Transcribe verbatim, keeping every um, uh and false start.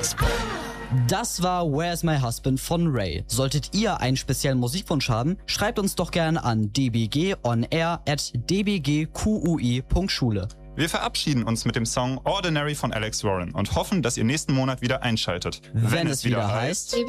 Das war Where's My Husband von Ray. Solltet ihr einen speziellen Musikwunsch haben, schreibt uns doch gerne an d b g on air at d b g q u i punkt schule. Wir verabschieden uns mit dem Song Ordinary von Alex Warren und hoffen, dass ihr nächsten Monat wieder einschaltet. Wenn, Wenn es wieder heißt...